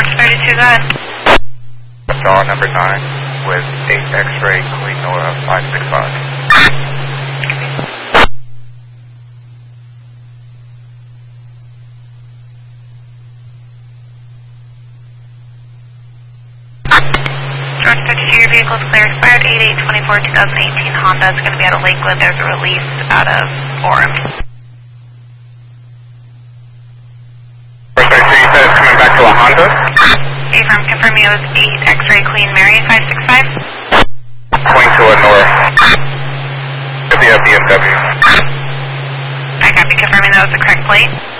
32, go ahead. Star number 9 with 8 X-ray Queen Nora 565. George 32, your vehicle's clear. Expired 8/8/24/2018 Honda. It's going to be out of Lakewood. There's a release out of Orem. First I see you said it's coming back to a Honda? Affirm, confirming it was 8 X-ray Queen Mary 565. Queen to a Nora. Could be a BMW. I copy, confirming that was the correct plate.